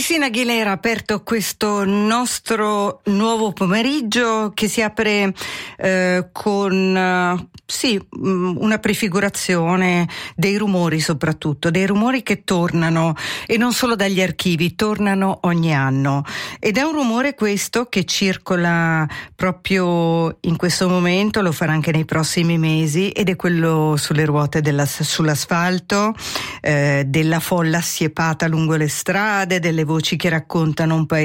Cristina Aguilera ha aperto questo nostro nuovo pomeriggio che si apre con una prefigurazione dei rumori, soprattutto dei rumori che tornano, e non solo dagli archivi, tornano ogni anno, ed è un rumore questo che circola proprio in questo momento, lo farà anche nei prossimi mesi, ed è quello sulle ruote sull'asfalto, della folla assiepata lungo le strade, delle voci che raccontano un paese